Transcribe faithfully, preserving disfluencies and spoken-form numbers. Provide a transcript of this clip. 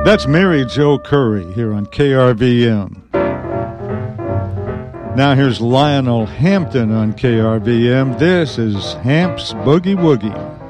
That's Mary Jo Curry here on K R V M. Now here's Lionel Hampton on K R V M. This is Hamp's Boogie Woogie.